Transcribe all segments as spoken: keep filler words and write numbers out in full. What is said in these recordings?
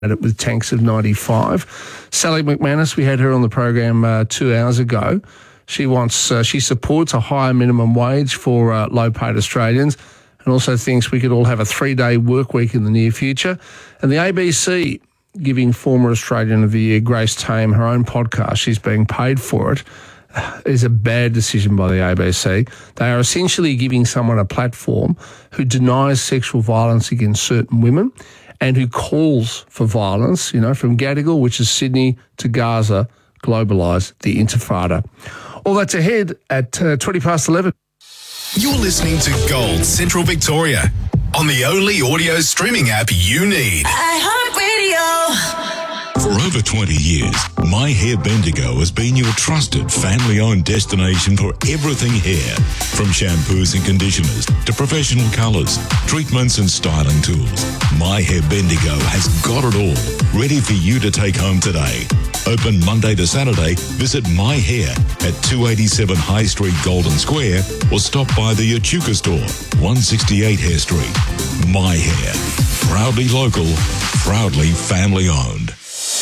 it with tanks of ninety-five. Sally McManus, we had her on the program uh, two hours ago. She wants, uh, she supports a higher minimum wage for uh, low-paid Australians, and also thinks we could all have a three-day work week in the near future. And the A B C giving former Australian of the Year Grace Tame her own podcast. She's being paid for it. Is a bad decision by the A B C. They are essentially giving someone a platform who denies sexual violence against certain women and who calls for violence, you know, from Gadigal, which is Sydney, to Gaza, globalise the Intifada. All that's ahead at uh, twenty past eleven. You're listening to Gold Central Victoria on the only audio streaming app you need. iHeartRadio. For over twenty years, My Hair Bendigo has been your trusted family-owned destination for everything hair. From shampoos and conditioners to professional colours, treatments and styling tools, My Hair Bendigo has got it all, ready for you to take home today. Open Monday to Saturday, visit My Hair at two eighty-seven High Street, Golden Square, or stop by the Echuca store, one sixty-eight Hare Street. My Hair, proudly local, proudly family-owned.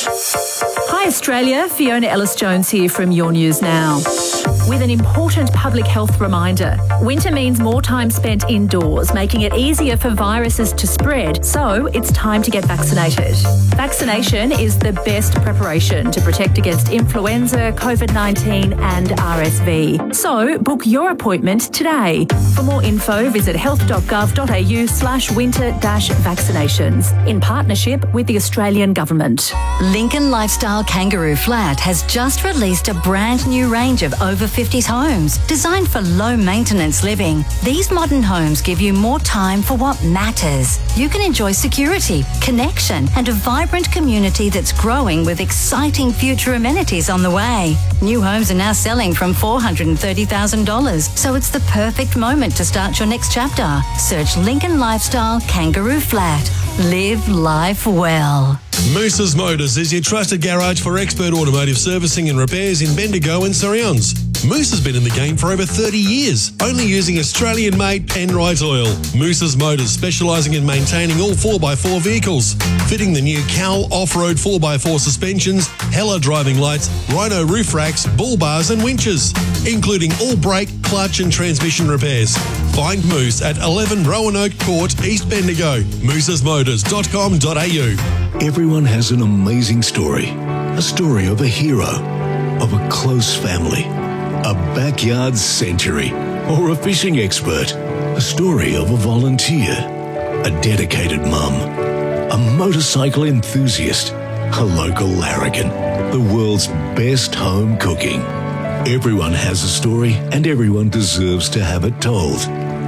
Hi Australia, Fiona Ellis-Jones here from Your News Now. With an important public health reminder. Winter means more time spent indoors, making it easier for viruses to spread, so it's time to get vaccinated. Vaccination is the best preparation to protect against influenza, COVID nineteen and R S V. So book your appointment today. For more info, visit health.gov.au slash winter dash vaccinations in partnership with the Australian Government. Lincoln Lifestyle Kangaroo Flat has just released a brand new range of over fifties homes designed for low maintenance living. These modern homes give you more time for what matters. You can enjoy security, connection and a vibrant community that's growing with exciting future amenities on the way. New homes are now selling from four hundred thirty thousand dollars, so it's the perfect moment to start your next chapter. Search Lincoln Lifestyle Kangaroo Flat. Live life well. Moose's Motors is your trusted garage for expert automotive servicing and repairs in Bendigo and Surrounds. Moose has been in the game for over thirty years, only using Australian-made Penrite oil. Moose's Motors, specialising in maintaining all four by four vehicles, fitting the new Cal off-road four by four suspensions, Hella driving lights, Rhino roof racks, bull bars and winches, including all brake, clutch and transmission repairs. Find Moose at eleven Roanoke Court, East Bendigo. mooses motors dot com dot a u. Everyone has an amazing story. A story of a hero, of a close family, a backyard century, or a fishing expert. A story of a volunteer, a dedicated mum, a motorcycle enthusiast, a local larrikin, the world's best home cooking. Everyone has a story and everyone deserves to have it told.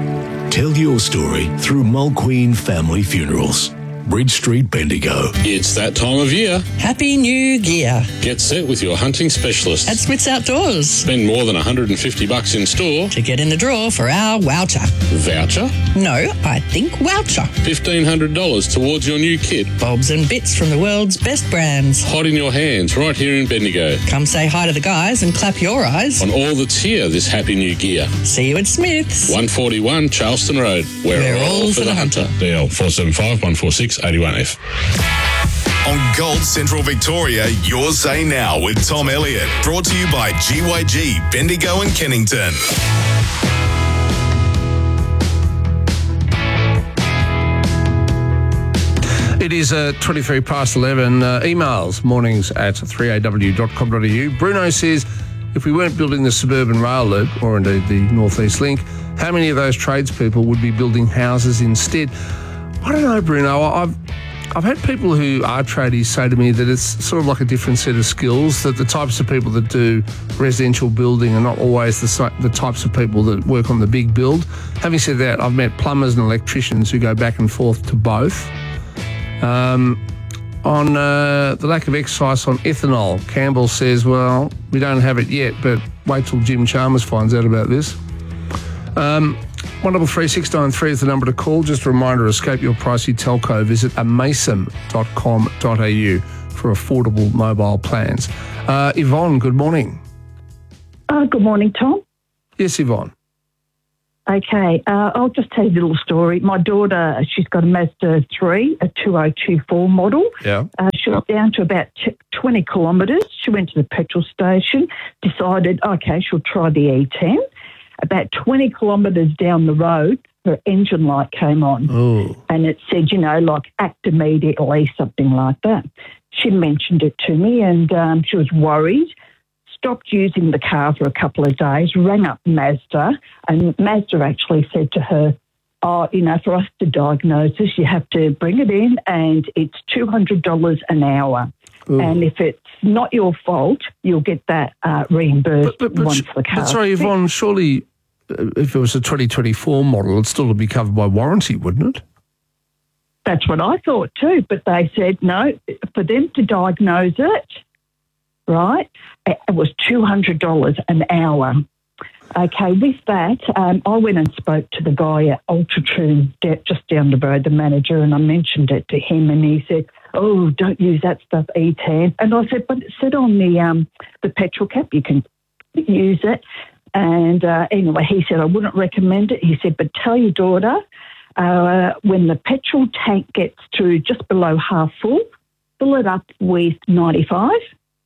Tell your story through Mulqueen Family Funerals. Bridge Street, Bendigo. It's that time of year. Happy New Year. Get set with your hunting specialist. At Smith's Outdoors. Spend more than one hundred fifty bucks in store to get in the draw for our voucher. Voucher? No, I think voucher. fifteen hundred dollars towards your new kit. Bobs and bits from the world's best brands. Hot in your hands right here in Bendigo. Come say hi to the guys and clap your eyes on all that's here this happy new gear. See you at Smith's. one forty-one Charleston Road. We're, We're all, all for, for the hunter. hunter. D L four seven five, one four six, eight one F. On Gold Central Victoria, your say now with Tom Elliott. Brought to you by G Y G, Bendigo and Kennington. It is uh, twenty-three past eleven. Uh, emails, mornings at three a w dot com dot a u. Bruno says, if we weren't building the suburban rail loop, or indeed the North East Link, how many of those tradespeople would be building houses instead? I don't know, Bruno. I've I've had people who are tradies say to me that it's sort of like a different set of skills, that the types of people that do residential building are not always the, the types of people that work on the big build. Having said that, I've met plumbers and electricians who go back and forth to both. Um, on uh, the lack of exercise on ethanol, Campbell says, well, we don't have it yet, but wait till Jim Chalmers finds out about this. Um, one double three six nine three is the number to call. Just a reminder, escape your pricey telco. Visit amasem dot com dot a u for affordable mobile plans. Uh, Yvonne, good morning. Uh, good morning, Tom. Yes, Yvonne. Okay, uh, I'll just tell you a little story. My daughter, she's got a Mazda three, a two oh two four model. Yeah. Uh, she got down to about t- twenty kilometres. She went to the petrol station, decided, okay, she'll try the E ten. About twenty kilometres down the road, her engine light came on. Oh. And it said, you know, like, act immediately, something like that. She mentioned it to me and um, she was worried. Stopped using the car for a couple of days, rang up Mazda, and Mazda actually said to her, oh, you know, for us to diagnose this, you have to bring it in and it's two hundred dollars an hour. Ooh. And if it's not your fault, you'll get that uh, reimbursed but, but, but, once the car. But sorry, Yvonne, surely uh, if it was a twenty twenty-four model, it'd still be covered by warranty, wouldn't it? That's what I thought too, but they said no, for them to diagnose it, right, it was two hundred dollars an hour. Okay, with that, um, I went and spoke to the guy at Ultratune just down the road, the manager, and I mentioned it to him, and he said, oh, don't use that stuff, E ten. And I said, but it said on the um, the petrol cap you can use it. And uh, anyway, he said, I wouldn't recommend it. He said, but tell your daughter, uh, when the petrol tank gets to just below half full, fill it up with ninety-five,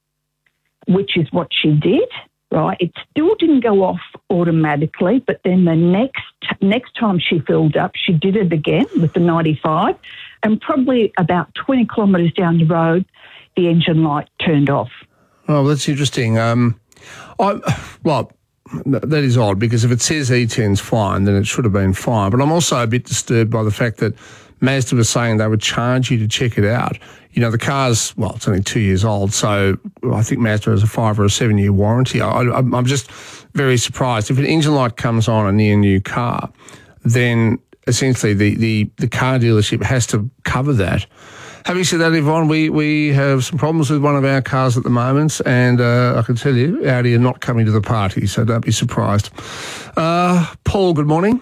which is what she did, right? It still didn't go off automatically, but then the next next time she filled up, she did it again with the ninety-five, and probably about twenty kilometres down the road, the engine light turned off. Oh, that's interesting. Um, I, well, that is odd, because if it says E ten's fine, then it should have been fine. But I'm also a bit disturbed by the fact that Mazda was saying they would charge you to check it out. You know, the car's, well, it's only two years old, so I think Mazda has a five or a seven-year warranty. I, I, I'm just very surprised. If an engine light comes on a near-new car, then essentially the, the, the car dealership has to cover that. Having said that, Yvonne, we, we have some problems with one of our cars at the moment, and uh, I can tell you, Audi are not coming to the party, so don't be surprised. Uh, Paul, good morning.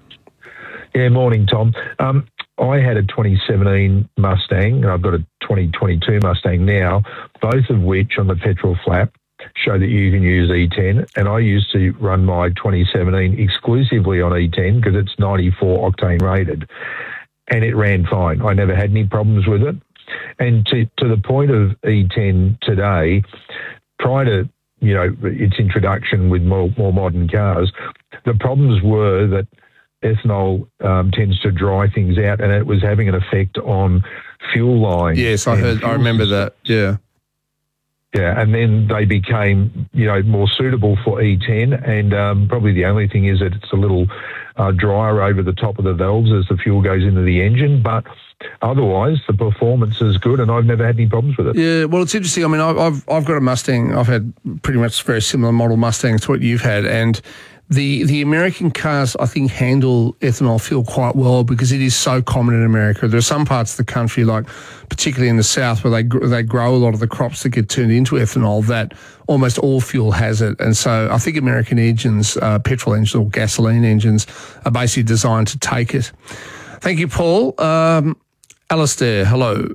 Yeah, morning, Tom. Um, I had a twenty seventeen Mustang, and I've got a twenty twenty-two Mustang now, both of which on the petrol flap show that you can use E ten, and I used to run my twenty seventeen exclusively on E ten because it's ninety-four octane rated, and it ran fine. I never had any problems with it. And to, to the point of E ten today, prior to, you know, its introduction with more, more modern cars, the problems were that ethanol um, tends to dry things out, and it was having an effect on fuel lines. Yes, I heard. I remember that. Yeah, yeah, and then they became, you know, more suitable for E ten, and um, probably the only thing is that it's a little uh, drier over the top of the valves as the fuel goes into the engine, but otherwise the performance is good, and I've never had any problems with it. Yeah, well, it's interesting. I mean, I've I've, I've got a Mustang. I've had pretty much very similar model Mustangs to what you've had, and The the American cars, I think, handle ethanol fuel quite well because it is so common in America. There are some parts of the country, like particularly in the south, where they they grow a lot of the crops that get turned into ethanol, that almost all fuel has it. And so I think American engines, uh, petrol engines or gasoline engines, are basically designed to take it. Thank you, Paul. Um, Alistair, hello.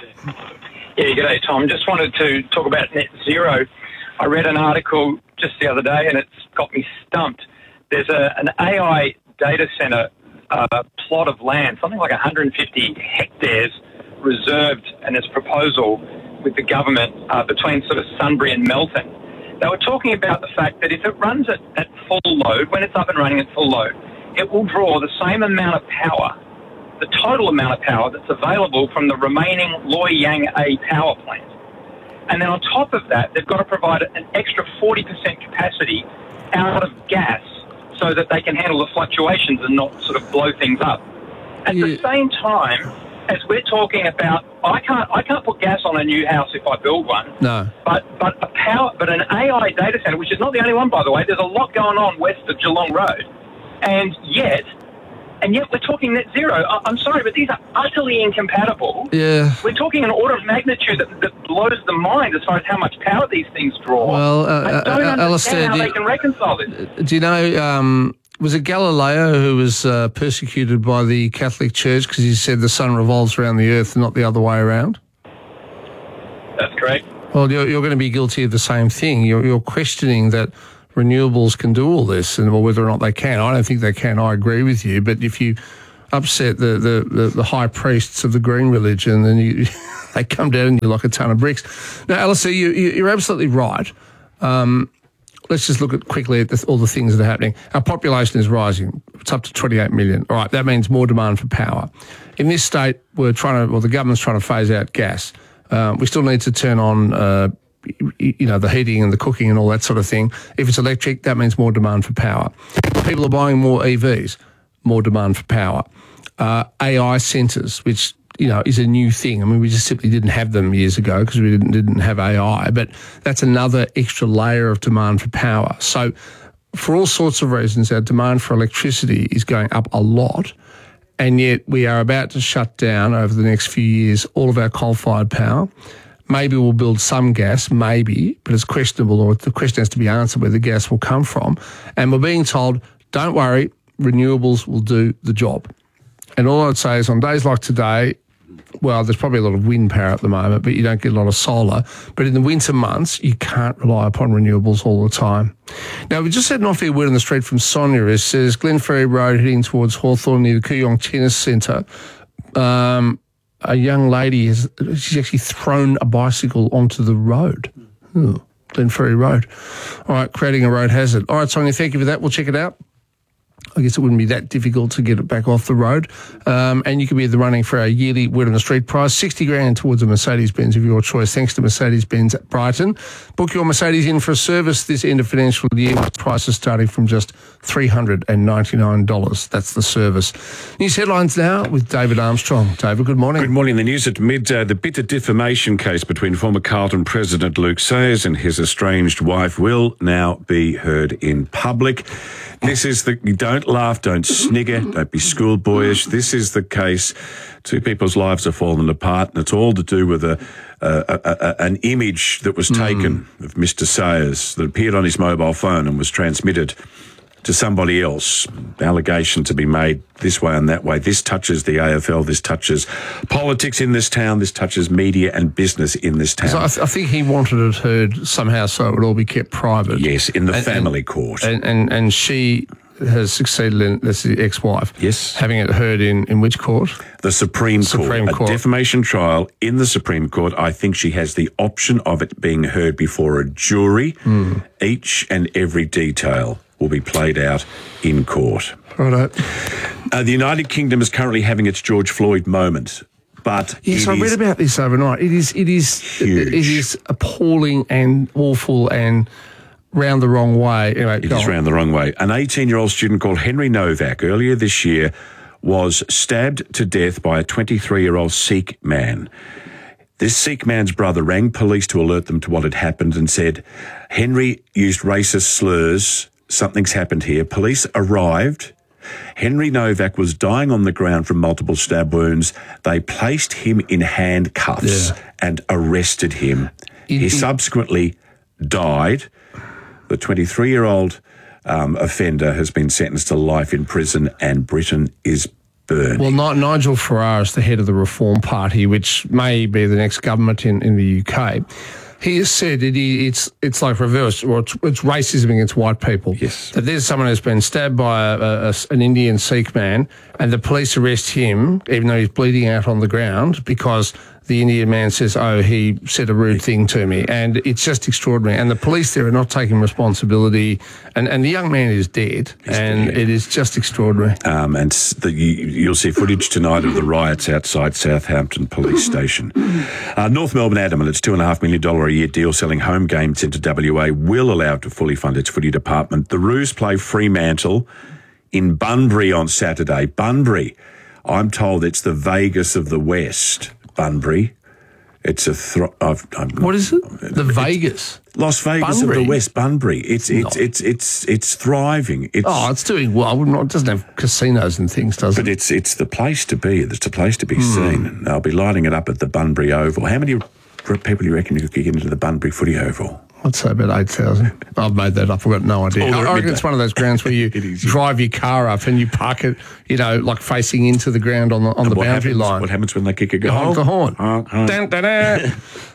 Yeah, g'day, Tom. Just wanted to talk about net zero. I read an article just the other day and it's got me stumped. There's a, an A I data centre uh, plot of land, something like one hundred fifty hectares reserved in its proposal with the government uh, between sort of Sunbury and Melton. They were talking about the fact that if it runs at, at full load, when it's up and running at full load, it will draw the same amount of power, the total amount of power that's available from the remaining Loy Yang A power plant. And then on top of that, they've got to provide an extra forty percent capacity out of gas so that they can handle the fluctuations and not sort of blow things up. At yeah. the same time, as we're talking about, I can't I can't put gas on a new house if I build one. No. But but a power but an A I data center, which is not the only one, by the way. There's a lot going on west of Geelong Road, and yet. And yet we're talking net zero. I- I'm sorry, but these are utterly incompatible. Yeah. We're talking an order of magnitude that, that blows the mind as far as how much power these things draw. Well, uh, I don't uh, understand Alistair, how do, they can reconcile this. Do you know, um, was it Galileo who was uh, persecuted by the Catholic Church because he said the sun revolves around the earth and not the other way around? That's correct. Well, you're, you're going to be guilty of the same thing. You're, you're questioning that renewables can do all this, and or whether or not they can. I don't think they can. I agree with you. But if you upset the the, the, the high priests of the green religion, then you, they come down and you're like a ton of bricks. Now, Alistair, you, you, you're absolutely right. Um, let's just look at quickly at the, all the things that are happening. Our population is rising. It's up to twenty-eight million. All right, that means more demand for power. In this state, we're trying to, well, the government's trying to phase out gas. Um, we still need to turn on, uh, you know, the heating and the cooking and all that sort of thing. If it's electric, that means more demand for power. People are buying more E Vs, more demand for power. Uh, A I centres, which, you know, is a new thing. I mean, we just simply didn't have them years ago because we didn't, didn't have A I, but that's another extra layer of demand for power. So for all sorts of reasons, our demand for electricity is going up a lot, and yet we are about to shut down over the next few years all of our coal-fired power. Maybe we'll build some gas, maybe, but it's questionable, or the question has to be answered where the gas will come from. And we're being told, don't worry, renewables will do the job. And all I'd say is on days like today, well, there's probably a lot of wind power at the moment, but you don't get a lot of solar. But in the winter months, you can't rely upon renewables all the time. Now, we just had an off-air word on the street from Sonia. It says Glenferrie Road heading towards Hawthorn near the Kooyong Tennis Centre. Um, a young lady, has she's actually thrown a bicycle onto the road. Ooh, Glenferrie Road. All right, creating a road hazard. All right, Sonia, thank you for that. We'll check it out. I guess it wouldn't be that difficult to get it back off the road. Um, and you could be in the running for our yearly Word on the Street prize, sixty grand towards a Mercedes-Benz of your choice, thanks to Mercedes-Benz at Brighton. Book your Mercedes in for a service this end of financial year. Prices starting from just three hundred ninety-nine dollars. That's the service. News headlines now with David Armstrong. David, good morning. Good morning. The news at mid, uh, the bitter defamation case between former Carlton President Luke Sayers and his estranged wife will now be heard in public. This is the, don't laugh, don't snigger, don't be schoolboyish. This is the case. Two people's lives have fallen apart, and it's all to do with a, a, a, a an image that was taken mm. of Mister Sayers that appeared on his mobile phone and was transmitted to somebody else. Allegation to be made this way and that way. This touches the A F L. This touches politics in this town. This touches media and business in this town. So I, th- I think he wanted it heard somehow so it would all be kept private. Yes, in the and, family and, court. And, and and she has succeeded in, that's the ex-wife. Yes. Having it heard in, in which court? The Supreme, Supreme Court. Court. A defamation trial in the Supreme Court. I think she has the option of it being heard before a jury. Mm. Each and every detail will be played out in court. Righto. Uh, the United Kingdom is currently having its George Floyd moment, but yes, I read about this overnight. It is, it is, huge. It is appalling and awful and round the wrong way. Anyway, it is on. round the wrong way. An eighteen-year-old student called Henry Novak earlier this year was stabbed to death by a twenty-three-year-old Sikh man. This Sikh man's brother rang police to alert them to what had happened and said, Henry used racist slurs. Something's happened here. Police arrived. Henry Novak was dying on the ground from multiple stab wounds. They placed him in handcuffs yeah. and arrested him. It, he it, subsequently died. The twenty-three-year-old um, offender has been sentenced to life in prison, and Britain is burning. Well, N- Nigel Farage is the head of the Reform Party, which may be the next government in, in the U K. He has said it, it's it's like reverse, or it's, it's racism against white people. Yes. That there's someone who's been stabbed by a, a, an Indian Sikh man, and the police arrest him, even though he's bleeding out on the ground, because the Indian man says, oh, he said a rude thing to me. And it's just extraordinary. And the police there are not taking responsibility. And, and the young man is dead. He's and dead. It is just extraordinary. Um, and the, you, you'll see footage tonight of the riots outside Southampton Police Station. Uh, North Melbourne adamant its two point five million dollars a year deal selling home games into W A will allow it to fully fund its footy department. The Roos play Fremantle in Bunbury on Saturday. Bunbury, I'm told it's the Vegas of the West. Bunbury. It's a thro- I've, I'm not, what is it? The Vegas, Las Vegas Bunbury. of the West. Bunbury. It's it's it's it's it's thriving. It's, oh, it's doing well. It doesn't have casinos and things, does but it? But it's it's the place to be. It's the place to be mm. seen. They'll be lighting it up at the Bunbury Oval. How many people do you reckon you could get into the Bunbury Footy Oval? I'd say about eight thousand. I've made that up. I've got no idea. I reckon it's one of those grounds where you drive your car up and you park it, you know, like facing into the ground on the on and the what boundary happens, line. What happens when they kick a goal? You honk the horn. Honk, honk. Dun, dun, dun.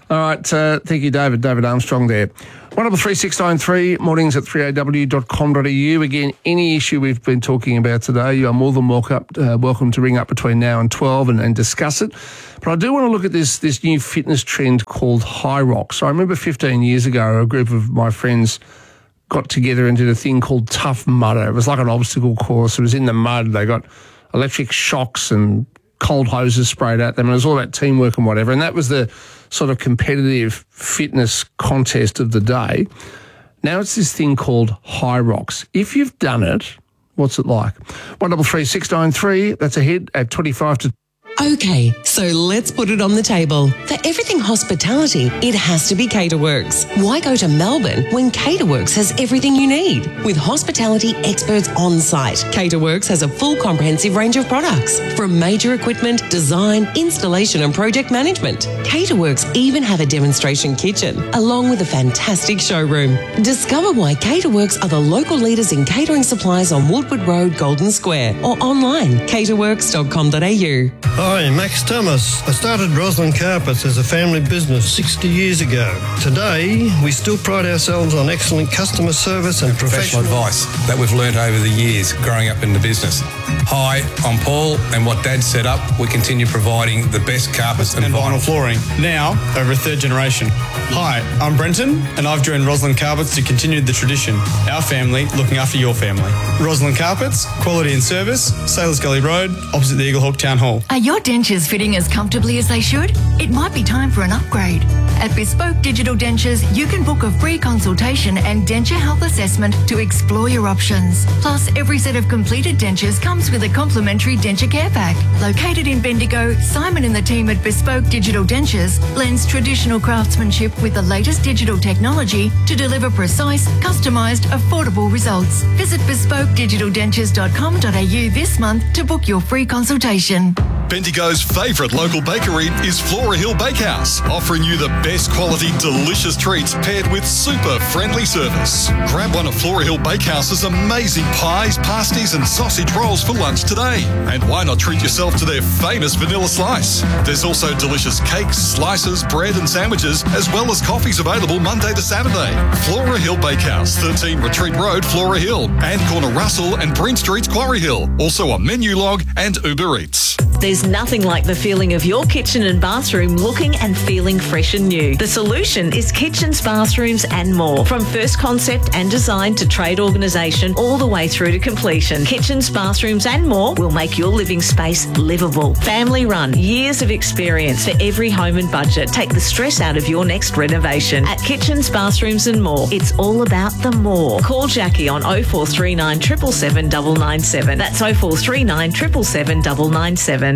All right, uh, thank you, David. David Armstrong there. one double three six nine three, mornings at three a w dot com dot a u. Again, any issue we've been talking about today, you are more than welcome, uh, welcome to ring up between now and twelve and, and discuss it. But I do want to look at this this new fitness trend called High Rocks. So I remember fifteen years ago, a group of my friends got together and did a thing called Tough Mudder. It was like an obstacle course. It was in the mud. They got electric shocks and cold hoses sprayed at them, and it was all about teamwork and whatever. And that was the sort of competitive fitness contest of the day. Now it's this thing called High Rocks. If you've done it, what's it like? one double three six nine three, that's ahead at twenty-five to... Okay, so let's put it on the table. For everything hospitality, it has to be Caterworks. Why go to Melbourne when Caterworks has everything you need? With hospitality experts on site, Caterworks has a full comprehensive range of products, from major equipment, design, installation and project management. Caterworks even have a demonstration kitchen, along with a fantastic showroom. Discover why Caterworks are the local leaders in catering supplies on Woodward Road, Golden Square, or online, caterworks dot com dot a u. Hi, Max Thomas. I started Roslyn Carpets as a family business sixty years ago. Today, we still pride ourselves on excellent customer service and professional, professional advice that we've learnt over the years growing up in the business. Hi, I'm Paul, and what Dad set up, we continue providing the best carpets and, and vinyl. vinyl flooring, now over a third generation. Hi, I'm Brenton, and I've joined Roslyn Carpets to continue the tradition. Our family looking after your family. Roslyn Carpets, quality and service, Sailors Gully Road, opposite the Eaglehawk Town Hall. Are your dentures fitting as comfortably as they should? It might be time for an upgrade. At Bespoke Digital Dentures, you can book a free consultation and denture health assessment to explore your options. Plus, every set of completed dentures comes with a complimentary denture care pack. Located in Bendigo, Simon and the team at Bespoke Digital Dentures blends traditional craftsmanship with the latest digital technology to deliver precise, customised, affordable results. Visit bespoke digital dentures dot com dot a u this month to book your free consultation. Bendigo's favourite local bakery is Flora Hill Bakehouse, offering you the best quality, delicious treats paired with super friendly service. Grab one of Flora Hill Bakehouse's amazing pies, pasties and sausage rolls for lunch today. And why not treat yourself to their famous vanilla slice? There's also delicious cakes, slices, bread and sandwiches, as well as coffees available Monday to Saturday. Flora Hill Bakehouse, thirteen Retreat Road, Flora Hill, and corner Russell and Breen Streets, Quarry Hill. Also on Menulog and Uber Eats. There's nothing like the feeling of your kitchen and bathroom looking and feeling fresh and new. The solution is kitchens, bathrooms and more. From first concept and design to trade organisation all the way through to completion. Kitchens, bathrooms and more will make your living space livable. Family run, years of experience for every home and budget. Take the stress out of your next renovation. At Kitchens, Bathrooms and More, it's all about the more. Call Jackie on oh four three nine, seven seven seven, nine nine seven. That's oh four three nine, seven seven seven, nine nine seven.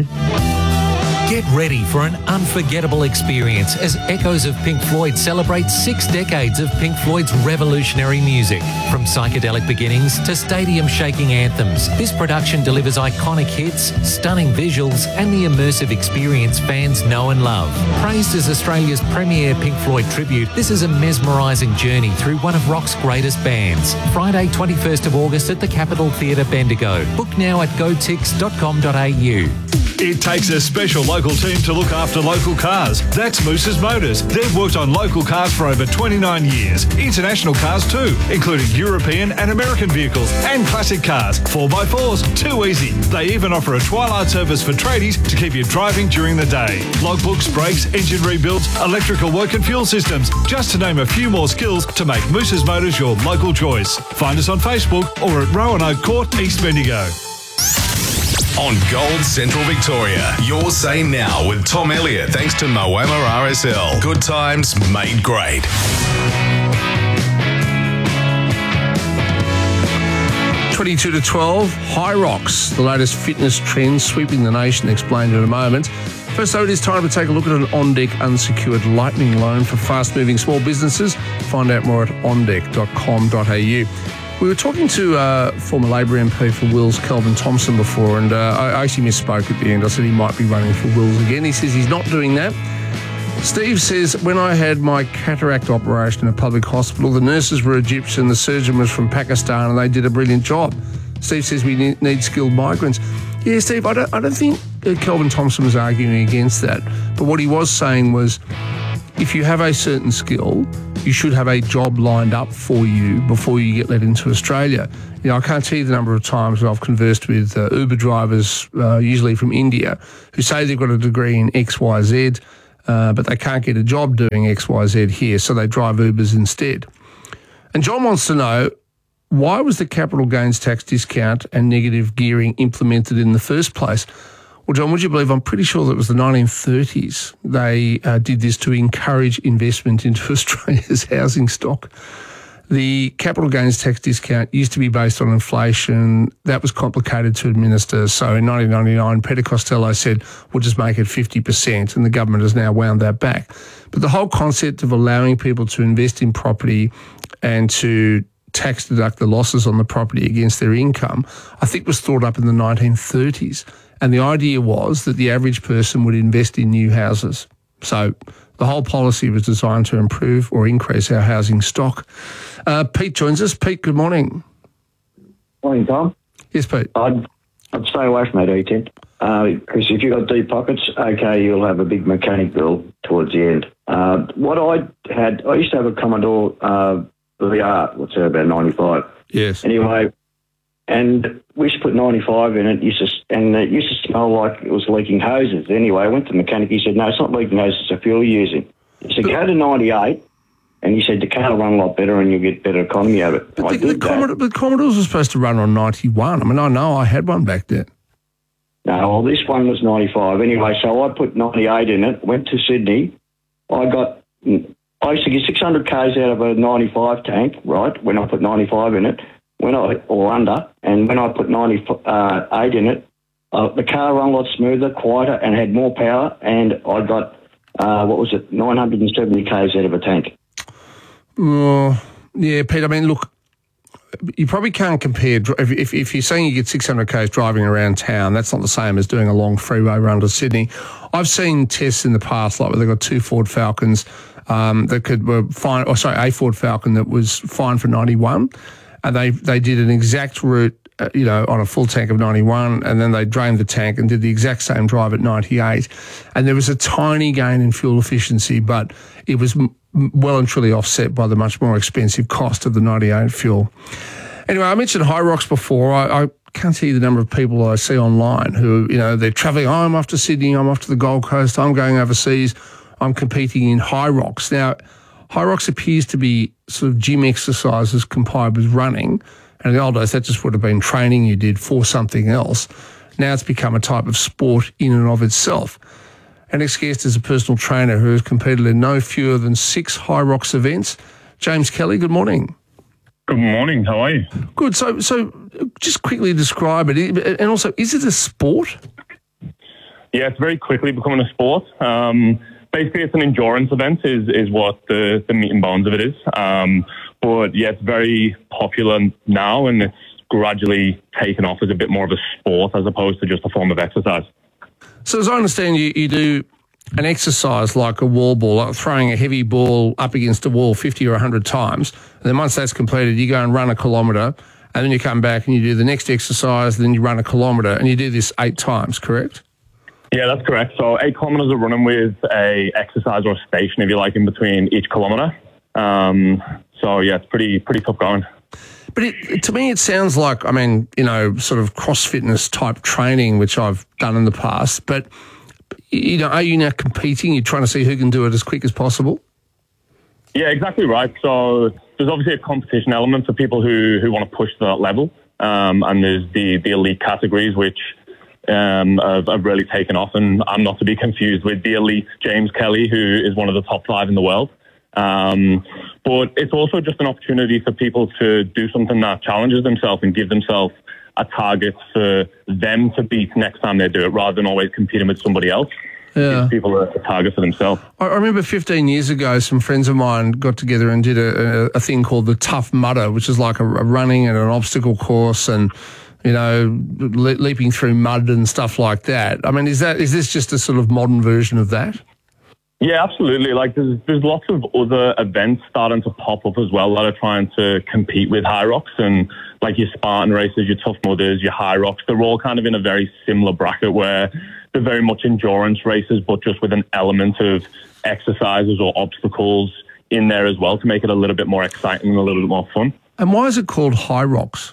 Get ready for an unforgettable experience as Echoes of Pink Floyd celebrates six decades of Pink Floyd's revolutionary music. From psychedelic beginnings to stadium-shaking anthems, this production delivers iconic hits, stunning visuals and the immersive experience fans know and love. Praised as Australia's premier Pink Floyd tribute, this is a mesmerising journey through one of rock's greatest bands. Friday, twenty-first of August at the Capitol Theatre, Bendigo. Book now at go tix dot com dot a u. It takes a special local team to look after local cars. That's Moose's Motors. They've worked on local cars for over twenty-nine years. International cars too, including European and American vehicles and classic cars. four by fours, too easy. They even offer a twilight service for tradies to keep you driving during the day. Logbooks, brakes, engine rebuilds, electrical work and fuel systems. Just to name a few more skills to make Moose's Motors your local choice. Find us on Facebook or at Roanoke Court, East Bendigo. On Gold Central Victoria, your say now with Tom Elliott, thanks to Moama R S L. Good times made great. twenty-two to twelve, High Rocks, the latest fitness trend sweeping the nation, explained in a moment. First though, it is time to take a look at an on-deck unsecured lightning loan for fast-moving small businesses. Find out more at on deck dot com dot a u. We were talking to uh, former Labor M P for Wills, Kelvin Thompson, before, and uh, I actually misspoke at the end. I said he might be running for Wills again. He says he's not doing that. Steve says, when I had my cataract operation in a public hospital, the nurses were Egyptian, the surgeon was from Pakistan, and they did a brilliant job. Steve says we need, need skilled migrants. Yeah, Steve, I don't, I don't think uh, Kelvin Thompson was arguing against that. But what he was saying was, if you have a certain skill, you should have a job lined up for you before you get let into Australia. You know, I can't tell you the number of times I've conversed with uh, Uber drivers, uh, usually from India, who say they've got a degree in X, Y, Z, uh, but they can't get a job doing X, Y, Z here, so they drive Ubers instead. And John wants to know, why was the capital gains tax discount and negative gearing implemented in the first place? Well, John, would you believe, I'm pretty sure that it was the nineteen thirties. They uh, did this to encourage investment into Australia's housing stock. The capital gains tax discount used to be based on inflation. That was complicated to administer. So in nineteen ninety-nine, Peter Costello said, we'll just make it fifty percent, and the government has now wound that back. But the whole concept of allowing people to invest in property and to tax deduct the losses on the property against their income, I think was thought up in the nineteen thirties. And the idea was that the average person would invest in new houses. So the whole policy was designed to improve or increase our housing stock. Uh, Pete joins us. Pete, good morning. Morning, Tom. Yes, Pete. I'd, I'd stay away from that E ten. Because uh, if you've got deep pockets, okay, you'll have a big mechanic bill towards the end. Uh, what I had, I used to have a Commodore uh, V R, what's that, about ninety-five. Yes. Anyway, and we used to put ninety-five in it, used to, and it used to smell like it was leaking hoses. Anyway, I went to the mechanic, he said, no, it's not leaking hoses, it's the fuel you're using. He said, go to ninety-eight, and he said, the car will run a lot better and you'll get better economy out of it. But I the, the, did Commodore, the Commodores were supposed to run on ninety-one. I mean, I know I had one back then. No, well, this one was ninety-five. Anyway, so I put ninety-eight in it, went to Sydney. I got, I used to get six hundred kays out of a ninety-five tank, right, when I put ninety-five in it, when I or under, and when I put ninety-eight in it, uh, the car ran a lot smoother, quieter, and had more power, and I got, uh, what was it, nine hundred seventy kays out of a tank. Oh, yeah, Pete, I mean, look, you probably can't compare. If, if, if you're saying you get six hundred kays driving around town, that's not the same as doing a long freeway run to Sydney. I've seen tests in the past, like where they've got two Ford Falcons um, that could were fine, or sorry, a Ford Falcon that was fine for ninety-one, and they they did an exact route, uh, you know, on a full tank of ninety-one, and then they drained the tank and did the exact same drive at ninety-eight, and there was a tiny gain in fuel efficiency, but it was m- well and truly offset by the much more expensive cost of the ninety-eight fuel. Anyway, I mentioned Hyrox before. I, I can't tell you the number of people I see online who, you know, they're travelling, oh, I'm off to Sydney, I'm off to the Gold Coast, I'm going overseas, I'm competing in Hyrox. Now, Hyrox appears to be sort of gym exercises combined with running. And in the old days, that just would have been training you did for something else. Now it's become a type of sport in and of itself. Our next guest is a personal trainer who has competed in no fewer than six Hyrox events. James Kelly, good morning. Good morning. How are you? Good. So, so just quickly describe it. And also, is it a sport? Yeah, it's very quickly becoming a sport. Um, basically, it's an endurance event is, is what the, the meat and bones of it is. Um, but, yeah, it's very popular now, and it's gradually taken off as a bit more of a sport as opposed to just a form of exercise. So as I understand, you, you do an exercise like a wall ball, like throwing a heavy ball up against a wall fifty or one hundred times. And then once that's completed, you go and run a kilometre, and then you come back and you do the next exercise, then you run a kilometre, and you do this eight times, correct? Yeah, that's correct. So eight kilometres of running with a exercise or station, if you like, in between each kilometre. Um, so, yeah, it's pretty pretty tough going. But it, to me, it sounds like, I mean, you know, sort of cross-fitness type training, which I've done in the past. But, you know, are you now competing? You're trying to see who can do it as quick as possible? Yeah, exactly right. So there's obviously a competition element for people who, who want to push to that level. Um, and there's the, the elite categories, which um, have, have really taken off. And I'm not to be confused with the elite James Kelly, who is one of the top five in the world. Um, but it's also just an opportunity for people to do something that challenges themselves and give themselves a target for them to beat next time they do it, rather than always competing with somebody else. Yeah. Give people a, a target for themselves. I remember fifteen years ago, some friends of mine got together and did a, a, a thing called the Tough Mudder, which is like a, a running and an obstacle course, and you know, le- leaping through mud and stuff like that. I mean, is that is this just a sort of modern version of that? Yeah, absolutely. Like there's there's lots of other events starting to pop up as well that are trying to compete with High Rocks, and like your Spartan races, your Tough Mudders, your High Rocks, they're all kind of in a very similar bracket where they're very much endurance races, but just with an element of exercises or obstacles in there as well to make it a little bit more exciting and a little bit more fun. And why is it called High Rocks?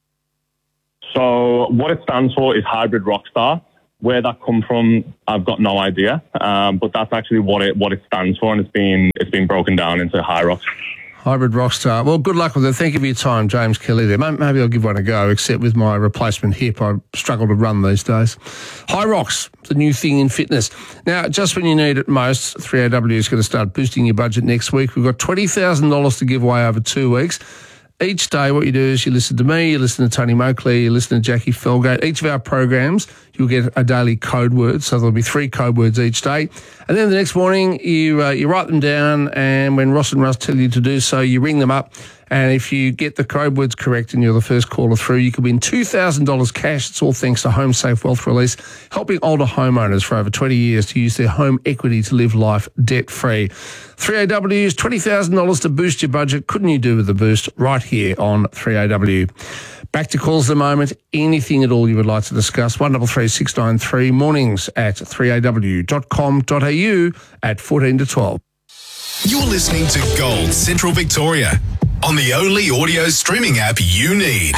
So what it stands for is Hybrid Rockstar. Where that come from, I've got no idea, um, but that's actually what it what it stands for, and it's been it's been broken down into High Rocks. Hybrid Rockstar. Well, good luck with it. Thank you for your time, James Kelly there. Maybe I'll give one a go, except with my replacement hip. I struggle to run these days. High Rocks, the new thing in fitness. Now, just when you need it most, three A W is going to start boosting your budget next week. We've got twenty thousand dollars to give away over two weeks. Each day, what you do is you listen to me, you listen to Tony Moakley, you listen to Jackie Felgate. Each of our programs, you'll get a daily code word. So there'll be three code words each day. And then the next morning, you uh, you write them down, and when Ross and Russ tell you to do so, you ring them up. And if you get the code words correct and you're the first caller through, you could win two thousand dollars cash. It's all thanks to Home Safe Wealth Release, helping older homeowners for over twenty years to use their home equity to live life debt-free. three A W's, twenty thousand dollars to boost your budget. Couldn't you do with the boost right here on three A W? Back to calls at the moment. Anything at all you would like to discuss, one three three six nine three, mornings at three a w dot com dot a u at fourteen to twelve. You're listening to Gold Central Victoria on the only audio streaming app you need.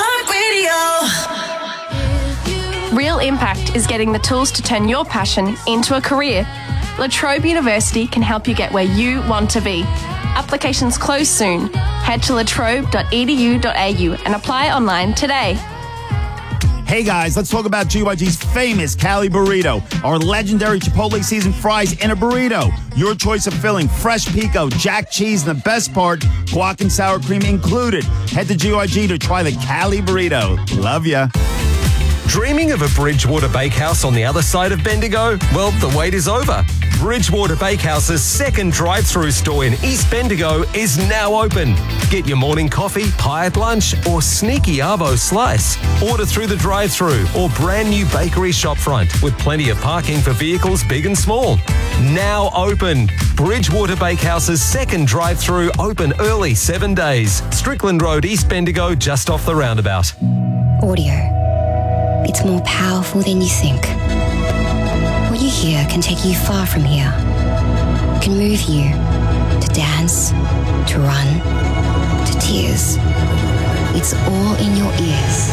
iHeartRadio. Real Impact is getting the tools to turn your passion into a career. La Trobe University can help you get where you want to be. Applications close soon. Head to latrobe dot e d u dot a u and apply online today. Hey guys, let's talk about G Y G's famous Cali Burrito, our legendary Chipotle seasoned fries in a burrito. Your choice of filling, fresh pico, jack cheese, and the best part, guac and sour cream included. Head to G Y G to try the Cali Burrito. Love ya. Dreaming of a Bridgewater Bakehouse on the other side of Bendigo? Well, the wait is over. Bridgewater Bakehouse's second drive-through store in East Bendigo is now open. Get your morning coffee, pie at lunch, or sneaky arvo slice. Order through the drive-through or brand new bakery shopfront with plenty of parking for vehicles big and small. Now open. Bridgewater Bakehouse's second drive-through open early seven days. Strickland Road, East Bendigo, just off the roundabout. Audio. It's more powerful than you think. What you hear can take you far from here. It can move you to dance, to run, to tears. It's all in your ears.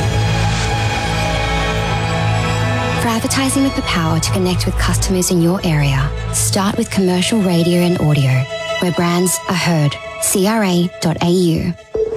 For advertising with the power to connect with customers in your area, start with commercial radio and audio, where brands are heard. C R A dot A U.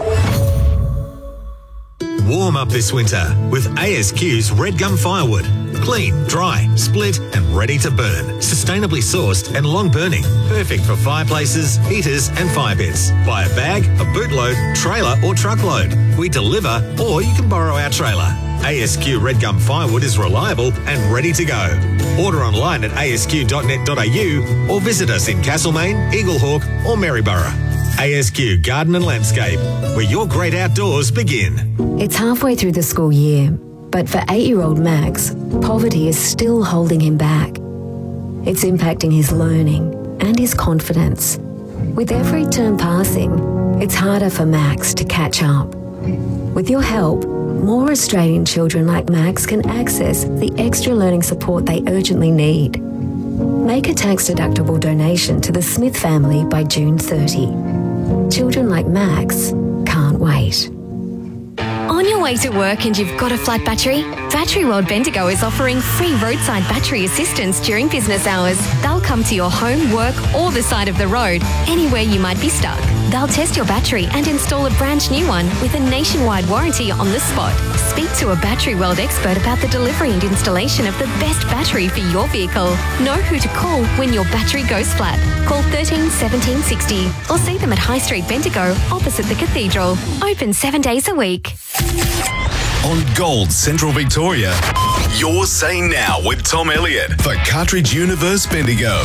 Warm up this winter with A S Q's Red Gum Firewood. Clean, dry, split and ready to burn. Sustainably sourced and long burning. Perfect for fireplaces, heaters and fire pits. Buy a bag, a bootload, trailer or truckload. We deliver or you can borrow our trailer. A S Q Red Gum Firewood is reliable and ready to go. Order online at a s q dot net dot a u or visit us in Castlemaine, Eaglehawk or Maryborough. A S Q Garden and Landscape, where your great outdoors begin. It's halfway through the school year, but for eight-year-old Max, poverty is still holding him back. It's impacting his learning and his confidence. With every term passing, it's harder for Max to catch up. With your help, more Australian children like Max can access the extra learning support they urgently need. Make a tax-deductible donation to the Smith family by June thirtieth. Children like Max can't wait. On your way to work and you've got a flat battery? Battery World Bendigo is offering free roadside battery assistance during business hours. They'll come to your home, work or the side of the road, anywhere you might be stuck. They'll test your battery and install a brand new one with a nationwide warranty on the spot. Speak to a Battery World expert about the delivery and installation of the best battery for your vehicle. Know who to call when your battery goes flat. Call thirteen seventeen sixty or see them at High Street Bendigo opposite the Cathedral. Open seven days a week. On Gold Central Victoria, you're saying now with Tom Elliott for Cartridge Universe Bendigo.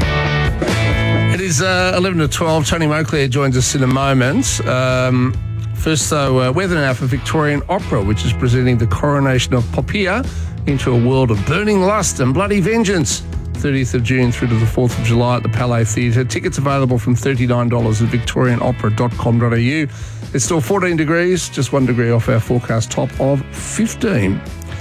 It is uh, eleven to twelve. Tony Moakley joins us in a moment. Um, First, though, uh, weather now for Victorian Opera, which is presenting the coronation of Poppea into a world of burning lust and bloody vengeance. thirtieth of June through to the fourth of July at the Palais Theatre. Tickets available from thirty-nine dollars at victorian opera dot com dot a u. It's still fourteen degrees, just one degree off our forecast top of fifteen.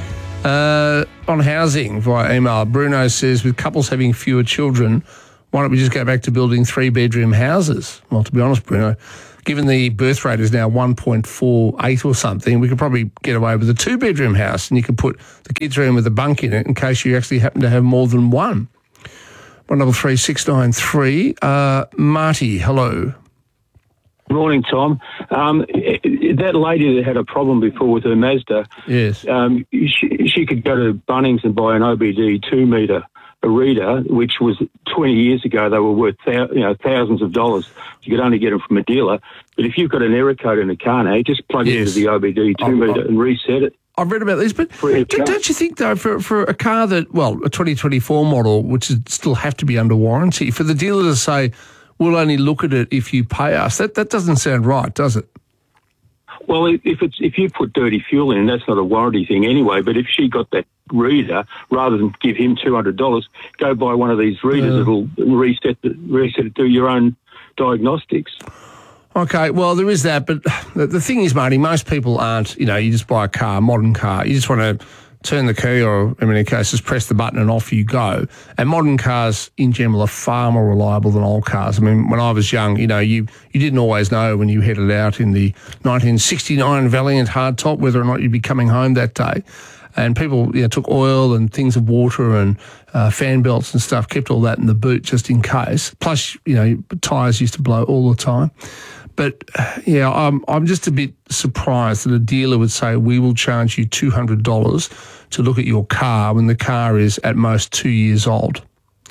Uh, on housing via email, Bruno says, with couples having fewer children, why don't we just go back to building three-bedroom houses? Well, to be honest, Bruno, given the birth rate is now one point four eight or something, we could probably get away with a two-bedroom house, and you could put the kids' room with a bunk in it in case you actually happen to have more than one. One double three six nine three. Uh, Marty, hello. Morning, Tom. Um, that lady that had a problem before with her Mazda, yes, um, she, she could go to Bunnings and buy an O B D two metre a reader, which was twenty years ago they were worth thou- you know thousands of dollars. You could only get them from a dealer. But if you've got an error code in a car now, you just plug it Yes. into the O B D two metre and reset it. I've read about these, but Free of don't, charge. don't you think, though, for, for a car that, well, a twenty twenty-four model, which is still have to be under warranty, for the dealer to say, we'll only look at it if you pay us, that, that doesn't sound right, does it? Well, if it's if you put dirty fuel in, that's not a warranty thing anyway. But if she got that reader, rather than give him two hundred dollars, go buy one of these readers Yeah. that'll reset the, reset it, do your own diagnostics. Okay, well, there is that, but the, the thing is, Marty, most people aren't, you know, you just buy a car, a modern car, you just want to turn the key or, in many cases, press the button and off you go. And modern cars, in general, are far more reliable than old cars. I mean, when I was young, you know, you, you didn't always know when you headed out in the nineteen sixty-nine Valiant hardtop whether or not you'd be coming home that day. And people, you know, took oil and things of water and uh, fan belts and stuff, kept all that in the boot just in case. Plus, you know, tyres used to blow all the time. But, yeah, I'm, I'm just a bit surprised that a dealer would say, we will charge you two hundred dollars to look at your car when the car is at most two years old.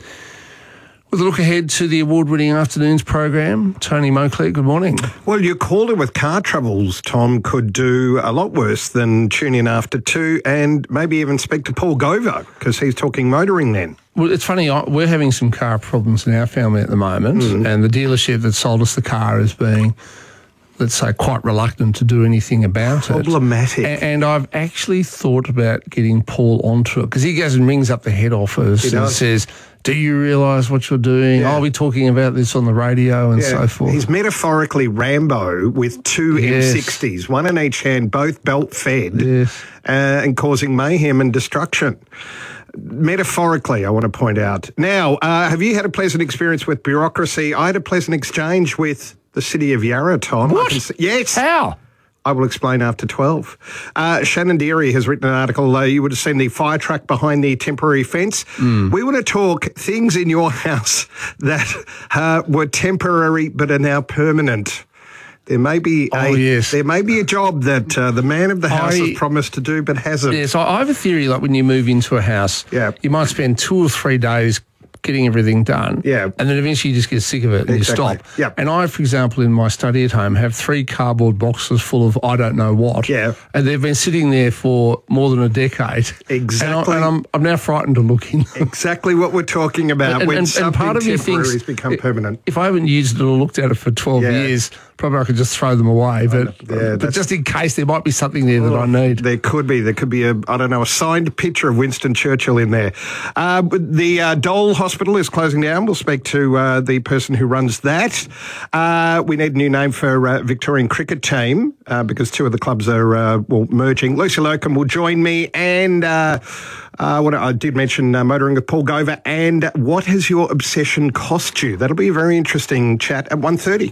With a look ahead to the award-winning afternoons program, Tony Moncler, good morning. Well, your caller with car troubles, Tom, could do a lot worse than tune in after two and maybe even speak to Paul Gover because he's talking motoring then. Well, it's funny, I- we're having some car problems in our family at the moment, and the dealership that sold us the car is being, let's say, quite reluctant to do anything about it. Problematic. A- And I've actually thought about getting Paul onto it because he goes and rings up the head office He and does. says, do you realise what you're doing? Yeah. I'll be talking about this on the radio and so forth. He's metaphorically Rambo with two Yes. M sixties, one in each hand, both belt-fed, Yes. uh, and causing mayhem and destruction. Metaphorically, I want to point out. Now, uh, have you had a pleasant experience with bureaucracy? I had a pleasant exchange with the City of Yarra, Tom. What? I can see- yes. How? I will explain after twelve. Uh, Shannon Deary has written an article. Uh, you would have seen the fire truck behind the temporary fence. Mm. We want to talk things in your house that uh, were temporary but are now permanent. There may be a, Oh, yes. there may be a job that uh, the man of the house I- has promised to do but hasn't. Yeah, so I have a theory, like when you move into a house, Yeah. you might spend two or three days getting everything done. Yeah. And then eventually you just get sick of it and Exactly. you stop. Yep. And I, for example, in my study at home, have three cardboard boxes full of I don't know what. Yeah. And they've been sitting there for more than a decade. Exactly. And, I, and I'm, I'm now frightened to look in them. Exactly what we're talking about And- when and- and something part of me temporary thinks has become it- permanent. If I haven't used it or looked at it for twelve Yeah. years, probably I could just throw them away. But, Yeah, but that's- just in case there might be something there that I need. There could be. There could be a, I don't know, a signed picture of Winston Churchill in there. Uh, but the uh, Dole Hospital is closing down. We'll speak to uh, the person who runs that. Uh, we need a new name for uh, Victorian cricket team uh, because two of the clubs are uh, well merging. Lucy Locum will join me, and uh, uh, what I did mention uh, motoring with Paul Gover. And what has your obsession cost you? That'll be a very interesting chat at one thirty.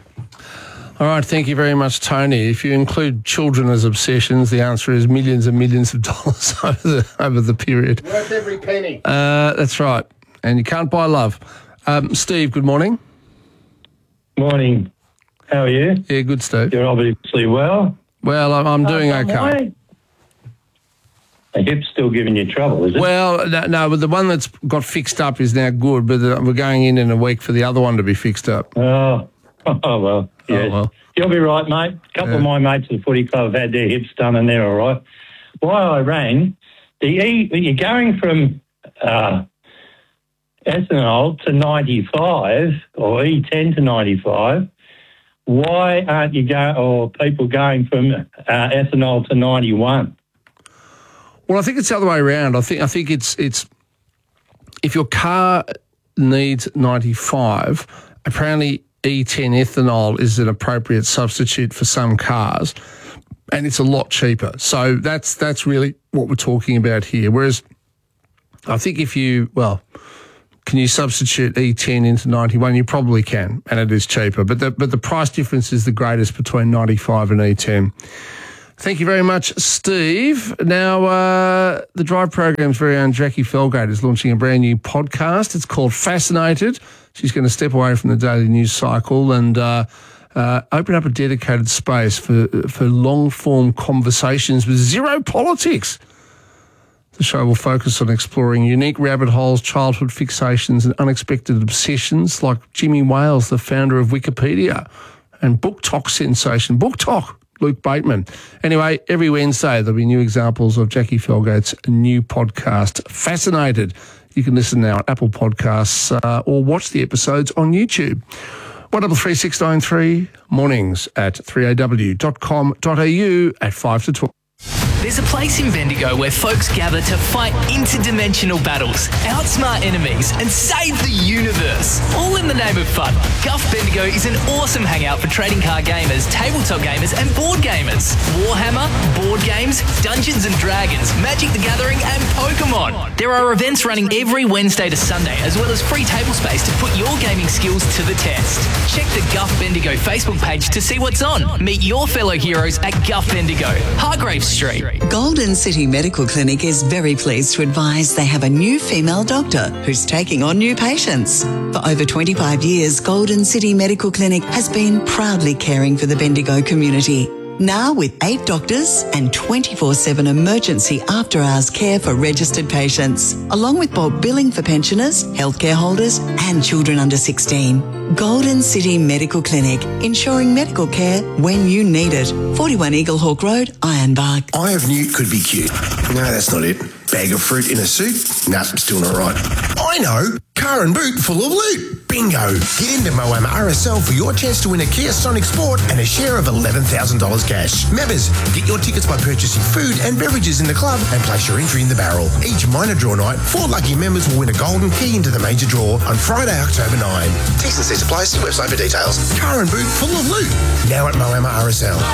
All right, thank you very much, Tony. If you include children as obsessions, the answer is millions and millions of dollars over the over the period. Worth every penny. Uh, that's right, and you can't buy love. Um, Steve, good morning. Morning. How are you? Yeah, good, Steve. You're obviously well. Well, I'm, I'm doing Uh, okay. why- The hip's still giving you trouble, is it? Well, no, no, but the one that's got fixed up is now good, but uh, we're going in in a week for the other one to be fixed up. Oh, oh well. Yes. well. You'll be right, mate. A couple Yeah. of my mates at the footy club have had their hips done and they're all right. Why I rang, the E, you're going from uh, ethanol to ninety-five or E ten to ninety-five. why aren't you go or people going from uh, ethanol to ninety-one? Well, I think it's the other way around. I think I think it's it's if your car needs ninety-five, apparently E ten ethanol is an appropriate substitute for some cars, and it's a lot cheaper. So that's that's really what we're talking about here. Whereas I think if you, well, can you substitute E ten into ninety-one? You probably can, and it is cheaper. But the, but the price difference is the greatest between ninety-five and E ten. Thank you very much, Steve. Now, uh, the Drive program's very own Jackie Felgate is launching a brand new podcast. It's called Fascinated. She's going to step away from the daily news cycle and uh, uh, open up a dedicated space for, for long-form conversations with zero politics. The show will focus on exploring unique rabbit holes, childhood fixations and unexpected obsessions like Jimmy Wales, the founder of Wikipedia, and Book Talk sensation, Book Talk, Luke Bateman. Anyway, every Wednesday there'll be new examples of Jackie Felgate's new podcast, Fascinated. You can listen now at Apple Podcasts uh, or watch the episodes on YouTube. one double three six nine three, mornings at three a w dot com dot a u at five to twelve. There's a place in Bendigo where folks gather to fight interdimensional battles, outsmart enemies, and save the universe, all in the name of fun. Guff Bendigo is an awesome hangout for trading card gamers, tabletop gamers, and board gamers. Warhammer, board games, Dungeons and Dragons, Magic the Gathering, and Pokemon. There are events running every Wednesday to Sunday, as well as free table space to put your gaming skills to the test. Check the Guff Bendigo Facebook page to see what's on. Meet your fellow heroes at Guff Bendigo, Hargrave Street. Golden City Medical Clinic is very pleased to advise they have a new female doctor who's taking on new patients. For over twenty-five years, Golden City Medical Clinic has been proudly caring for the Bendigo community. Now with eight doctors and twenty-four seven emergency after-hours care for registered patients, along with bulk billing for pensioners, healthcare holders and children under sixteen. Golden City Medical Clinic, ensuring medical care when you need it. forty-one Eaglehawk Road, Ironbark. Eye of Newt could be cute. No, that's not it. Bag of fruit in a suit? Nah, still not right. I know! Car and boot full of loot. Bingo! Get into Moama R S L for your chance to win a Kia Sonic Sport and a share of eleven thousand dollars cash. Members, get your tickets by purchasing food and beverages in the club and place your entry in the barrel. Each minor draw night, four lucky members will win a golden key into the major draw on Friday, October ninth. T's and C's apply. See website for details. Car and boot full of loot. Now at Moama R S L.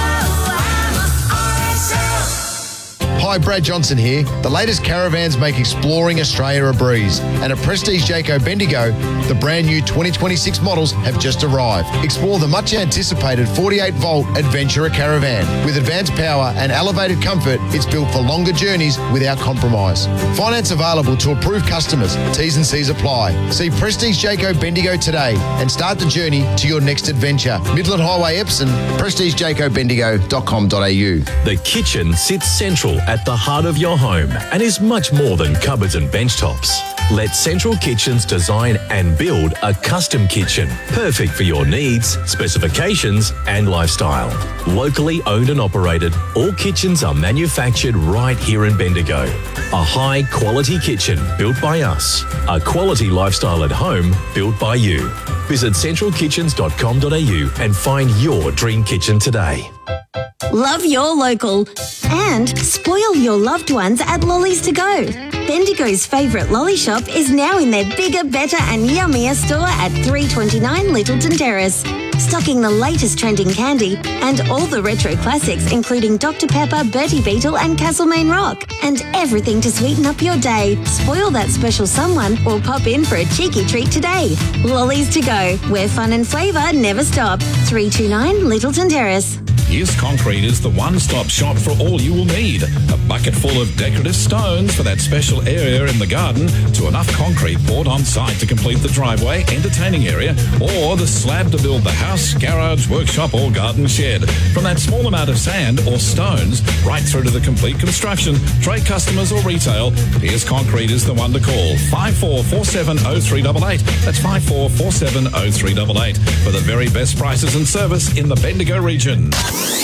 Hi, Brad Johnson here. The latest caravans make exploring Australia a breeze. And at Prestige Jayco Bendigo, the brand new twenty twenty-six models have just arrived. Explore the much anticipated forty-eight volt Adventurer Caravan. With advanced power and elevated comfort, it's built for longer journeys without compromise. Finance available to approved customers. T's and C's apply. See Prestige Jayco Bendigo today and start the journey to your next adventure. Midland Highway, Epsom, prestige jayco bendigo dot com dot a u. The kitchen sits central at the heart of your home and is much more than cupboards and bench tops. Let Central Kitchens design and build a custom kitchen, perfect for your needs, specifications and lifestyle. Locally owned and operated, all kitchens are manufactured right here in Bendigo. A high quality kitchen built by us. A quality lifestyle at home built by you. Visit central kitchens dot com dot a u and find your dream kitchen today. Love your local and spoil your loved ones at Lollies to Go. Bendigo's favourite lolly shop is now in their bigger, better and yummier store at three twenty-nine Littleton Terrace. Stocking the latest trending candy and all the retro classics including Doctor Pepper, Bertie Beetle and Castlemaine Rock. And everything to sweeten up your day. Spoil that special someone or pop in for a cheeky treat today. Lollies to Go, where fun and flavour never stop. three twenty-nine Littleton Terrace. Yes Concrete is the one-stop shop for all you will need. A bucket full of decorative stones for that special area in the garden, to enough concrete poured on site to complete the driveway, entertaining area, or the slab to build the house, garage, workshop or garden shed. From that small amount of sand or stones right through to the complete construction, trade customers or retail, Pierce Concrete is the one to call. five four four seven oh three eight eight. That's five four four seven oh three eight eight for the very best prices and service in the Bendigo region.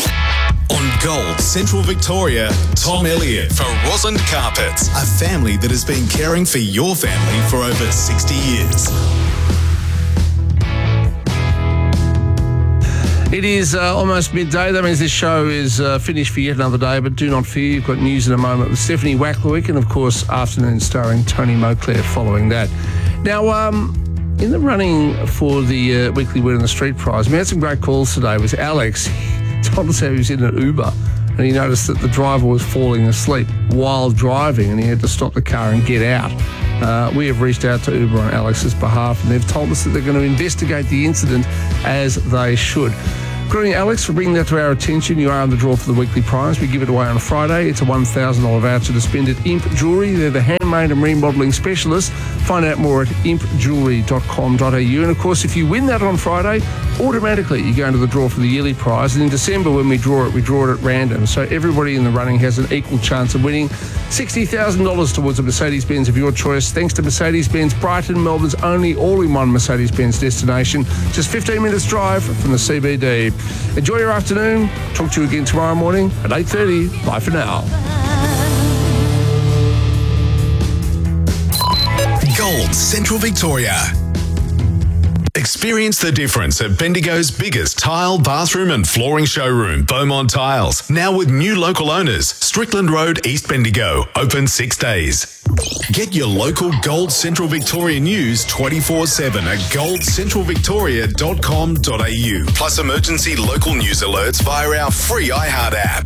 On Gold Central Victoria, Tom Elliott for Roslyn Carpets, a family that has been caring for your family for over sixty years. It is uh, almost midday. That means this show is uh, finished for yet another day, but do not fear, you've got news in a moment with Stephanie Wacklewick and, of course, Afternoon starring Tony Moclair following that. Now, um, in the running for the uh, weekly Word on the Street prize, we had some great calls today with Alex. He told us how he was in an Uber and he noticed that the driver was falling asleep while driving and he had to stop the car and get out. Uh, we have reached out to Uber on Alex's behalf and they've told us that they're going to investigate the incident as they should. Good on you, Alex, for bringing that to our attention. You are on the draw for the weekly prize. We give it away on a Friday. It's a one thousand dollars voucher to spend at Imp Jewellery. They're the handmade and remodelling specialists. Find out more at imp jewellery dot com dot a u. And, of course, if you win that on Friday, automatically you go into the draw for the yearly prize. And in December, when we draw it, we draw it at random. So everybody in the running has an equal chance of winning sixty thousand dollars towards a Mercedes-Benz of your choice, thanks to Mercedes-Benz Brighton, Melbourne's only all-in-one Mercedes-Benz destination. Just fifteen minutes drive from the C B D. Enjoy your afternoon. Talk to you again tomorrow morning at eight thirty. Bye for now. Gold Central Victoria. Experience the difference at Bendigo's biggest tile, bathroom and flooring showroom, Beaumont Tiles. Now with new local owners, Strickland Road, East Bendigo, open six days. Get your local Gold Central Victoria news twenty-four seven at gold central victoria dot com dot a u. Plus emergency local news alerts via our free iHeart app.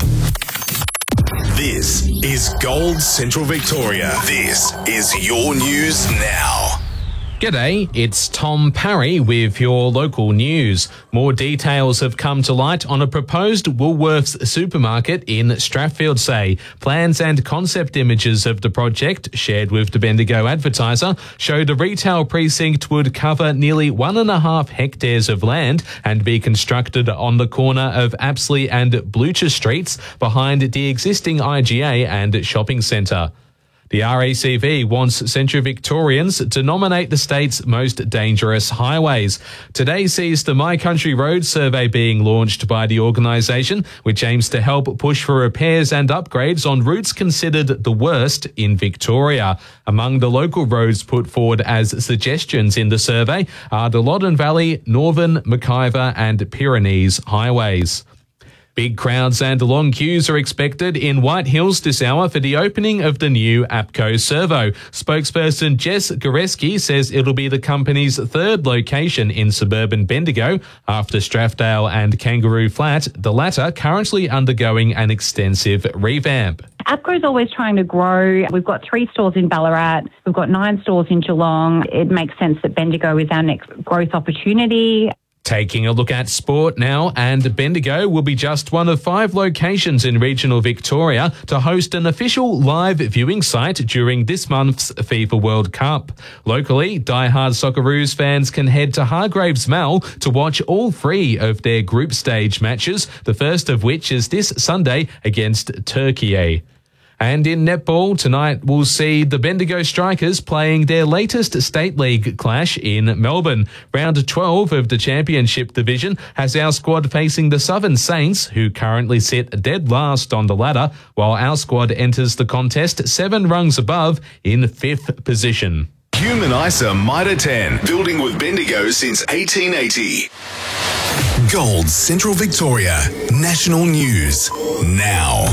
This is Gold Central Victoria. This is your news now. G'day, it's Tom Parry with your local news. More details have come to light on a proposed Woolworths supermarket in Strathfieldsay. Plans and concept images of the project, shared with the Bendigo Advertiser, show the retail precinct would cover nearly one and a half hectares of land and be constructed on the corner of Apsley and Blucher Streets behind the existing I G A and shopping centre. The R A C V wants Central Victorians to nominate the state's most dangerous highways. Today sees the My Country Roads survey being launched by the organisation, which aims to help push for repairs and upgrades on routes considered the worst in Victoria. Among the local roads put forward as suggestions in the survey are the Loddon Valley, Northern, McIver and Pyrenees highways. Big crowds and long queues are expected in White Hills this hour for the opening of the new APCO Servo. Spokesperson Jess Goreski says it'll be the company's third location in suburban Bendigo after Strathdale and Kangaroo Flat, the latter currently undergoing an extensive revamp. APCO is always trying to grow. We've got three stores in Ballarat. We've got nine stores in Geelong. It makes sense that Bendigo is our next growth opportunity. Taking a look at sport now, and Bendigo will be just one of five locations in regional Victoria to host an official live viewing site during this month's FIFA World Cup. Locally, diehard Socceroos fans can head to Hargraves Mall to watch all three of their group stage matches, the first of which is this Sunday against Turkey. And in netball, tonight we'll see the Bendigo Strikers playing their latest State League clash in Melbourne. Round twelve of the Championship Division has our squad facing the Southern Saints, who currently sit dead last on the ladder, while our squad enters the contest seven rungs above in fifth position. Human ISA Mitre ten, building with Bendigo since eighteen eighty. Gold Central Victoria, national news now.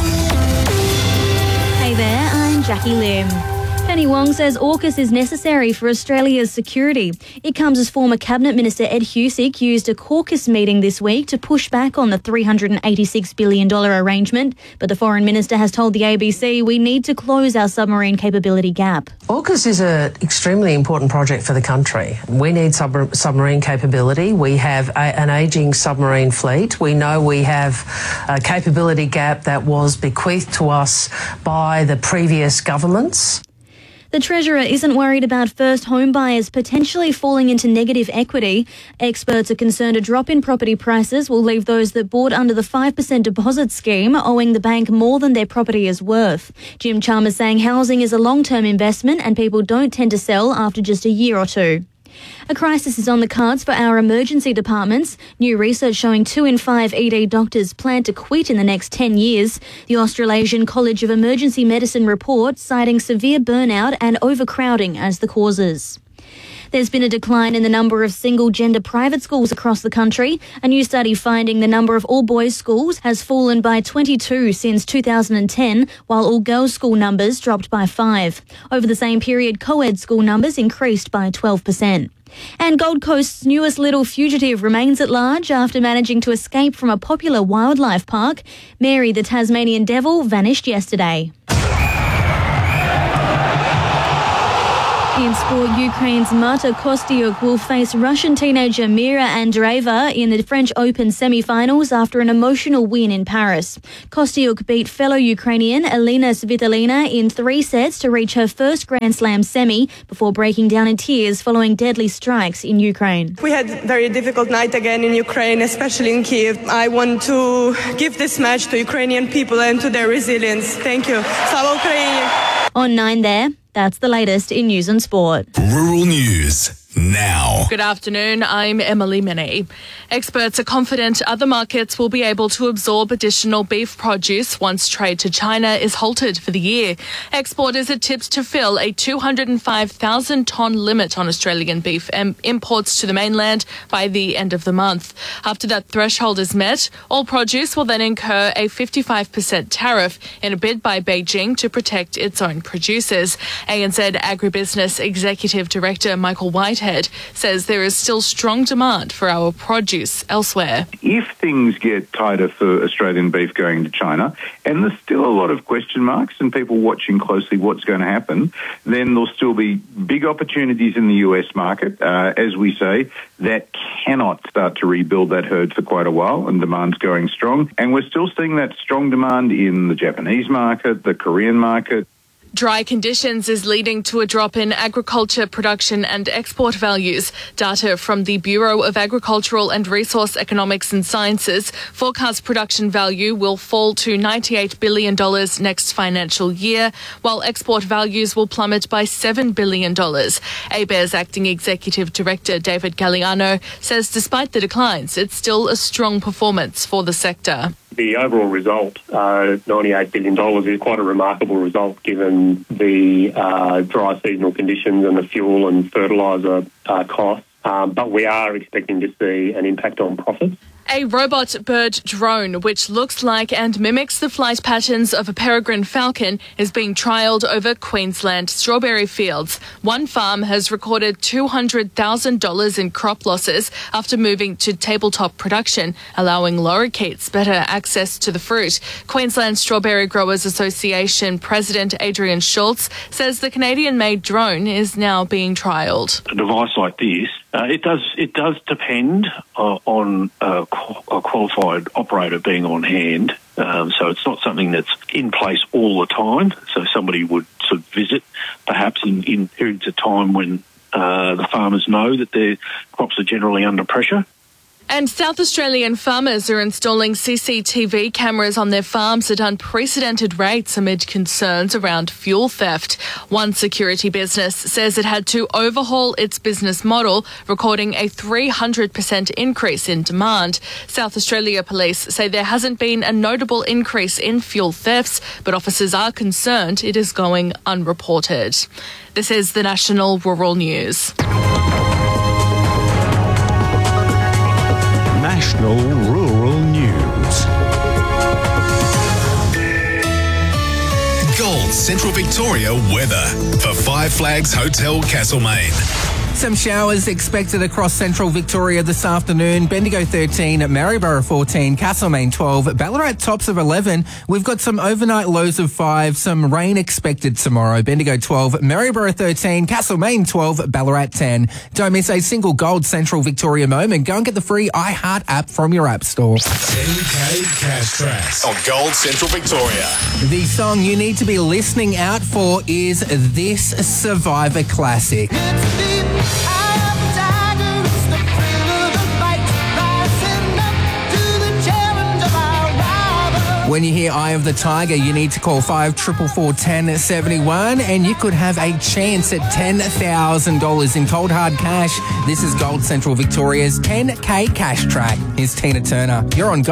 Hey there, I'm Jackie Lim. Penny Wong says AUKUS is necessary for Australia's security. It comes as former Cabinet Minister Ed Husic used a caucus meeting this week to push back on the three hundred eighty-six billion dollars arrangement, but the Foreign Minister has told the A B C we need to close our submarine capability gap. AUKUS is an extremely important project for the country. We need sub- submarine capability. We have a, an ageing submarine fleet. We know we have a capability gap that was bequeathed to us by the previous governments. The Treasurer isn't worried about first home buyers potentially falling into negative equity. Experts are concerned a drop in property prices will leave those that bought under the five percent deposit scheme owing the bank more than their property is worth. Jim Chalmers saying housing is a long-term investment and people don't tend to sell after just a year or two. A crisis is on the cards for our emergency departments. New research showing two in five E D doctors plan to quit in the next ten years. The Australasian College of Emergency Medicine report citing severe burnout and overcrowding as the causes. There's been a decline in the number of single-gender private schools across the country. A new study finding the number of all-boys schools has fallen by twenty-two since two thousand ten, while all-girls school numbers dropped by five. Over the same period, co-ed school numbers increased by twelve percent. And Gold Coast's newest little fugitive remains at large after managing to escape from a popular wildlife park. Mary the Tasmanian Devil vanished yesterday. In sport, Ukraine's Marta Kostyuk will face Russian teenager Mira Andreeva in the French Open semi-finals after an emotional win in Paris. Kostyuk beat fellow Ukrainian Elena Svitolina in three sets to reach her first Grand Slam semi before breaking down in tears following deadly strikes in Ukraine. We had a very difficult night again in Ukraine, especially in Kiev. I want to give this match to Ukrainian people and to their resilience. Thank you. Slava Ukraini. On nine there. That's the latest in news and sport. Rural News now. Good afternoon, I'm Emily Minnie. Experts are confident other markets will be able to absorb additional beef produce once trade to China is halted for the year. Exporters are tipped to fill a two hundred five thousand tonne limit on Australian beef um, imports to the mainland by the end of the month. After that threshold is met, all produce will then incur a fifty-five percent tariff in a bid by Beijing to protect its own producers. A N Z Agribusiness Executive Director Michael Whitehead says there is still strong demand for our produce elsewhere. If things get tighter for Australian beef going to China, and there's still a lot of question marks and people watching closely what's going to happen, then there'll still be big opportunities in the U S market. Uh, as we say, that cannot start to rebuild that herd for quite a while, and demand's going strong. And we're still seeing that strong demand in the Japanese market, the Korean market. Dry conditions is leading to a drop in agriculture production and export values. Data from the Bureau of Agricultural and Resource Economics and Sciences forecast production value will fall to ninety-eight billion dollars next financial year, while export values will plummet by seven billion dollars. A B A R's Acting Executive Director David Galliano says despite the declines, it's still a strong performance for the sector. The overall result, uh, ninety-eight billion dollars, is quite a remarkable result given the uh, dry seasonal conditions and the fuel and fertiliser uh, costs. Um, but we are expecting to see an impact on profits. A robot bird drone, which looks like and mimics the flight patterns of a peregrine falcon, is being trialled over Queensland strawberry fields. One farm has recorded two hundred thousand dollars in crop losses after moving to tabletop production, allowing lorikeets better access to the fruit. Queensland Strawberry Growers Association President Adrian Schultz says the Canadian-made drone is now being trialled. A device like this, uh, it does it does depend uh, on uh, a qualified operator being on hand, um, so it's not something that's in place all the time. So somebody would sort of visit, perhaps in, in periods of time when uh, the farmers know that their crops are generally under pressure. And South Australian farmers are installing C C T V cameras on their farms at unprecedented rates amid concerns around fuel theft. One security business says it had to overhaul its business model, recording a three hundred percent increase in demand. South Australia Police say there hasn't been a notable increase in fuel thefts, but officers are concerned it is going unreported. This is the National Rural News. National Rural News. Gold Central Victoria weather for Five Flags Hotel Castlemaine. Some showers expected across central Victoria this afternoon. Bendigo thirteen, Maryborough fourteen, Castlemaine twelve, Ballarat tops of eleven. We've got some overnight lows of five, some rain expected tomorrow. Bendigo twelve, Maryborough thirteen, Castlemaine twelve, Ballarat ten. Don't miss a single Gold Central Victoria moment. Go and get the free iHeart app from your app store. ten K Cash Tracks on Gold Central Victoria. The song you need to be listening out for is this Survivor classic. When you hear Eye of the Tiger, you need to call five four four four, one zero seven one and you could have a chance at ten thousand dollars in cold hard cash. This is Gold Central Victoria's ten K Cash Track. Here's Tina Turner. You're on Gold.